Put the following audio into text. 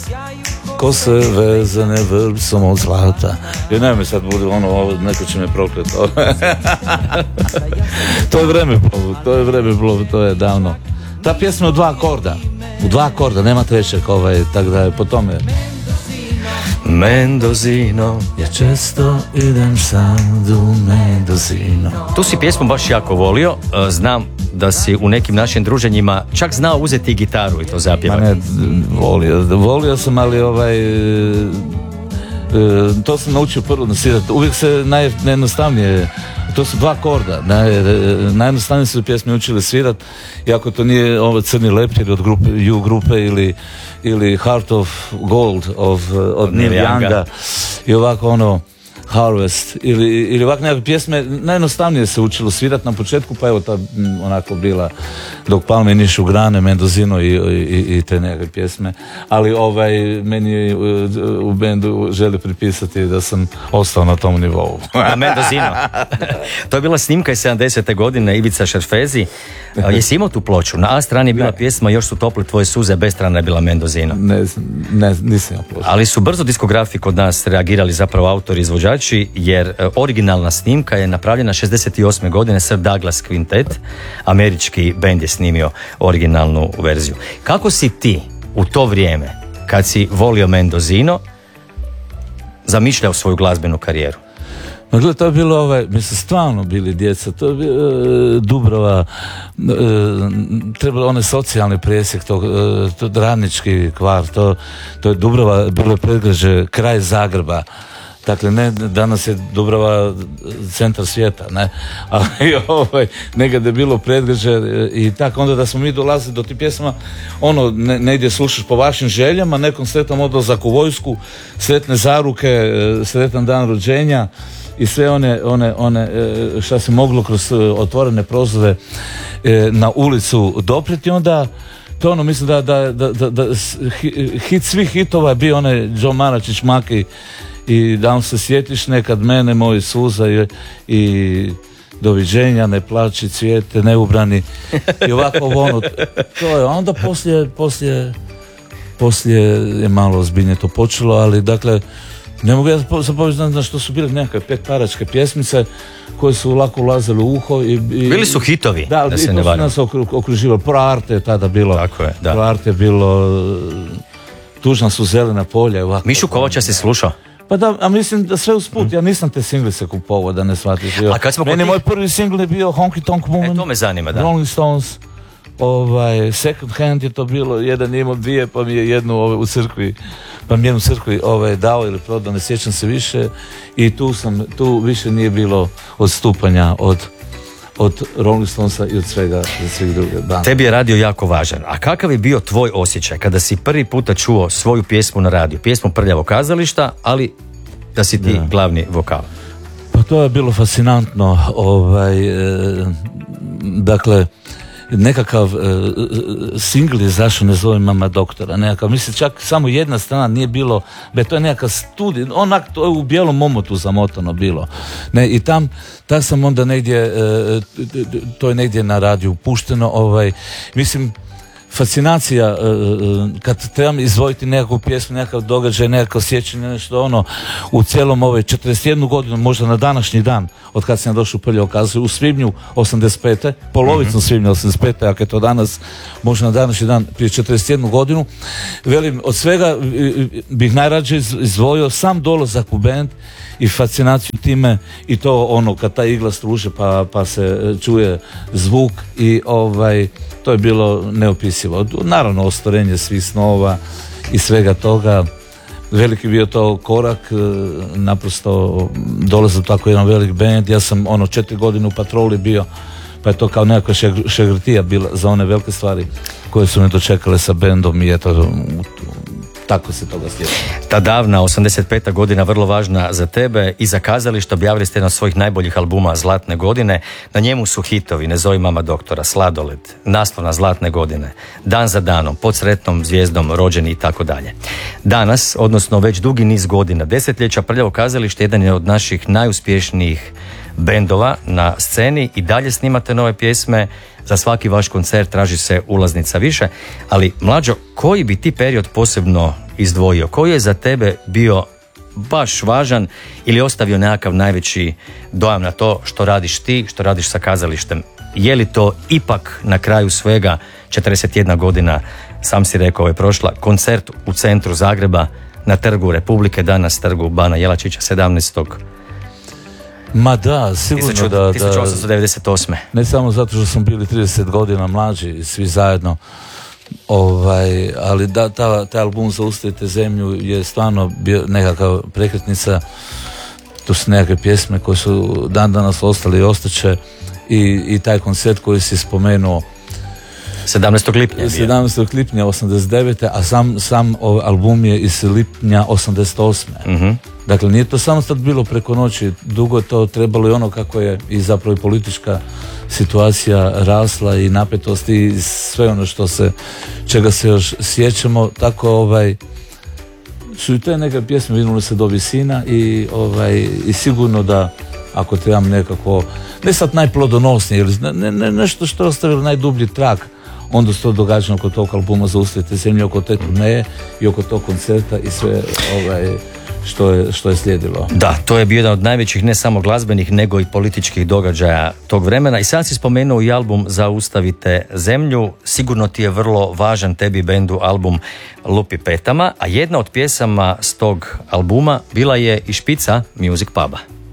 Kose vezane vrpsom od zlata. I ne mi sad bude ono, neko će me proklet. To je vreme plovu, to je davno. Ta pjesma u dva akorda, nema trećeg, tako da je po tome. Mendozino, ja često idem sad u Mendozino. Tu si pjesmu baš jako volio, znam da si u nekim našim druženjima čak znao uzeti gitaru i to zapjevati. Ma ne, volio sam, ali to sam naučio prvo nasvirati. Uvijek se najjednostavnije, to su dva akorda, najjednostavnije su pjesme učili svirat, iako to nije Crni leptir od grupe, U grupe ili Heart of Gold od Neil Younga i ovako Harvest ili ovako nekakve pjesme, najjednostavnije se učilo svirat na početku, pa evo ta onako bila dok Palme nišu grane, Mendozino i te nekakve pjesme, ali meni u bendu želi pripisati da sam ostao na tom nivou. A Mendozino. To je bila snimka iz 70. godine, Ivica Šerfezi. Jesi imao tu ploču? Na A strani je bila pjesma Još su topli tvoje suze, B strana je bila Mendozino. Ne, nisam imao ploču. Ali su brzo diskografi kod nas reagirali, zapravo autori, izvođači, jer originalna snimka je napravljena 68. godine, Sir Douglas Quintet, američki bend je snimio originalnu verziju. Kako si ti u to vrijeme, kad si volio Mendozino, zamišljao svoju glazbenu karijeru? Ma gledaj, to je bilo mi su stvarno bili djeca, to je Dubrava, trebalo onaj socijalni presjek, to radnički kvar, to je Dubrava, bilo je predgrađe, kraj Zagreba. Dakle, ne, danas je Dubrava centar svijeta, ne, ali nekada je bilo predgrađe i tako, onda da smo mi dolazili do tih pjesma, negdje slušaš po vašim željama, nekom sretan odlazak u vojsku, sretne zaruke, sretan dan rođenja i sve one šta se moglo kroz otvorene prozore na ulicu doprijeti, onda to mislim da hit svih hitova je bio onaj Joe Maračić Maki i da se sjetiš nekad mene, moji suza i doviđenja, ne plači cvijete, neubrani i ovako to je, onda poslije je malo ozbiljnije to počelo, ali dakle ne mogu ja zapovedati na što su bile nekakve petparačke pjesmice koje su lako ulazile u uho i bili su hitovi, da se ne varam. Nas okruživalo, Pro Arte je tada bilo, tako je, da. Pro Arte je bilo, Tužna su zelena polja, ovako. Mišu Kovača si slušao? Pa da, a mislim da sve usput, ja nisam te singlice kupovao, da ne shvatiš. Meni moj prvi singl je bio Honky Tonk Woman. To me zanima, da. Rolling Stones, Second Hand je to bilo, jedan imao dvije, pa mi je jednu u crkvi, dao ili prodao, ne sjećam se više, i tu više nije bilo odstupanja od Rolling Stonesa i od svega svih drugih banda. Tebi je radio jako važan. A kakav je bio tvoj osjećaj kada si prvi puta čuo svoju pjesmu na radiju? Pjesmu Prljavo kazališta, ali da si ti glavni vokal. Pa to je bilo fascinantno. Dakle, nekakav singl je zašao, ne zovem Mama doktora, nekakav, mislim čak samo jedna strana nije bilo, to je nekakav studij, to je u bijelom omotu zamotano bilo, ne, i tak sam onda negdje, to je negdje na radiju pušteno, mislim, fascinacija, kad trebam izvojiti nekakvu pjesmu, nekakav događaj, nekakav sjećanje, nešto u cijelom 41 godinu, možda na današnji dan, od kad sam došao u Prljavo kazalište, u svibnju 85. Polovicom svibnja 85. ako je to danas, možda na današnji dan, prije 41 godinu, velim, od svega bih najrađe izdvojio sam dolazak u bend i fascinaciju time, i to kad ta igla struže pa se čuje zvuk i to je bilo neopisivo. Naravno, ostvarenje svih snova i svega toga. Veliki bio to korak, naprosto dolazio tako jedan velik band. Ja sam 4 godine u Patroli bio, pa je to kao nekakva šegrtija bila za one velike stvari koje su me dočekale sa bendom i eto, tako se toga sjećam. Ta davna 85. godina vrlo važna za tebe i za kazalište. Objavili ste jedan od svojih najboljih albuma Zlatne godine. Na njemu su hitovi Ne zovi mama doktora, Sladoled, Naslovna Zlatne godine, Dan za danom, Pod sretnom zvijezdom, Rođeni i tako dalje. Danas, odnosno već dugi niz godina, desetljeća, Prljavo kazalište jedan je od naših najuspješnijih bendova na sceni i dalje snimate nove pjesme. Za svaki vaš koncert traži se ulaznica više, ali Mlađo, koji bi ti period posebno izdvojio? Koji je za tebe bio baš važan ili ostavio nekakav najveći dojam na to što radiš ti, što radiš sa kazalištem? Je li to ipak na kraju svega 41 godina, sam si rekao, je prošla, koncert u centru Zagreba na Trgu Republike, danas Trgu Bana Jelačića 17. Ma da, sigurno da 1898. Ne samo zato što smo bili 30 godina mlađi, svi zajedno, ali da, taj album Zaustavite zemlju je stvarno bio nekakva prekretnica. To su nekakve pjesme koje su dan danas ostali i ostaće, i taj koncert koji si spomenuo 17. lipnja 89. a sam album je iz lipnja 88. Uh-huh. Dakle, nije to samo sad bilo preko noći, dugo je to trebalo i ono kako je i zapravo i politička situacija rasla i napetosti i sve ono čega se još sjećamo, tako su i te neke pjesme vinule se do visina i sigurno da ako trebam nekako, ne sad najplodonosnije, ili nešto što je ostavilo najdublji trag, onda se to događa oko tog albuma Zaustavite zemlju, oko te turneje i oko tog koncerta i sve što je slijedilo. Da, to je bio jedan od najvećih ne samo glazbenih nego i političkih događaja tog vremena. I sad si spomenuo i album Zaustavite zemlju. Sigurno ti je vrlo važan, tebi bendu, album Lupi petama, a jedna od pjesama s tog albuma bila je i špica Music Puba.